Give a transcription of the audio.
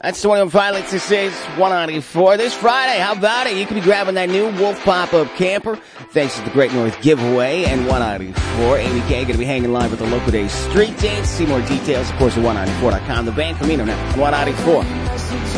That's 21 Pilots. This is 194. This Friday, how about it? You could be grabbing that new Wolf pop-up camper thanks to the Great North giveaway and 194. Amy K going to be hanging live with the Local Days Street Dance. See more details, of course, at 194.com. The band Camino now, 194.